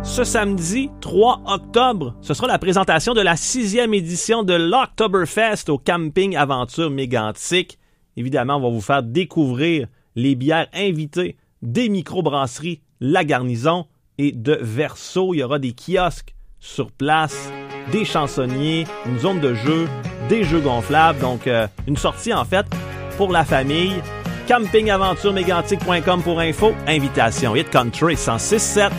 Ce samedi 3 octobre, ce sera la présentation de la 6e édition de l'Oktoberfest au Camping Aventure Mégantic. Évidemment, on va vous faire découvrir les bières invitées des microbrasseries La Garnison et de Verso. Il y aura des kiosques sur place, des chansonniers, une zone de jeu, des jeux gonflables. Donc, une sortie en fait pour la famille. Campingaventuremégantic.com pour info. Invitation Hit Country 106.7.